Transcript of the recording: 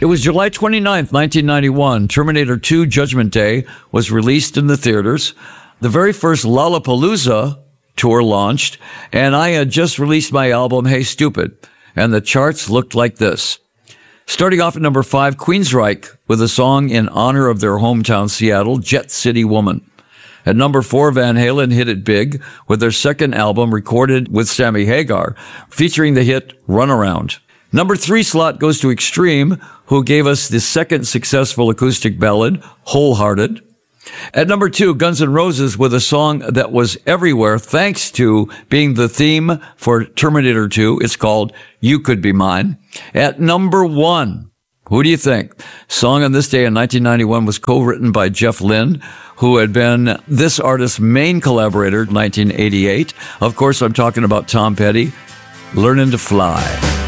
It was July 29th, 1991. Terminator 2 Judgment Day was released in the theaters. The very first Lollapalooza tour launched, and I had just released my album, Hey Stupid, and the charts looked like this. Starting off at number 5, Queensryche with a song in honor of their hometown Seattle, Jet City Woman. At number 4, Van Halen hit it big with their second album recorded with Sammy Hagar, featuring the hit Runaround. Number 3 slot goes to Extreme, who gave us the second successful acoustic ballad, Wholehearted. At number 2, Guns N' Roses with a song that was everywhere thanks to being the theme for Terminator 2. It's called You Could Be Mine. At number 1, who do you think? Song on this day in 1991 was co-written by Jeff Lynne, who had been this artist's main collaborator in 1988. Of course, I'm talking about Tom Petty, Learning to Fly.